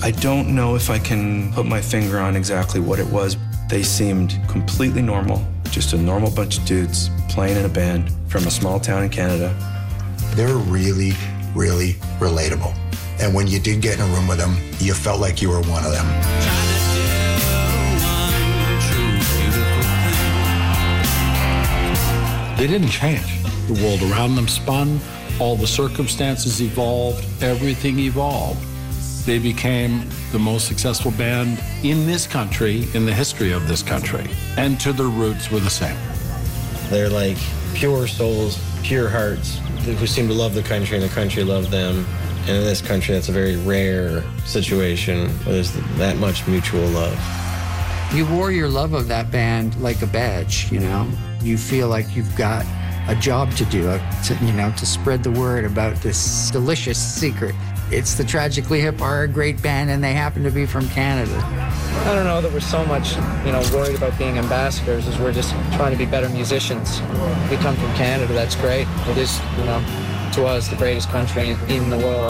I don't know if I can put my finger on exactly what it was. They seemed completely normal, just a normal bunch of dudes playing in a band from a small town in Canada. They were really, really relatable. And when you did get in a room with them, you felt like you were one of them. They didn't change. The world around them spun, all the circumstances evolved, everything evolved. They became the most successful band in this country, in the history of this country, and to their roots were the same. They're like pure souls, pure hearts, who seem to love the country and the country loved them. And in this country, that's a very rare situation where there's that much mutual love. You wore your love of that band like a badge, you know? You feel like you've got a job to do, to spread the word about this delicious secret. It's the Tragically Hip are a great band, and they happen to be from Canada. I don't know that we're so much, worried about being ambassadors as we're just trying to be better musicians. We come from Canada, that's great. It is, to us, the greatest country in the world.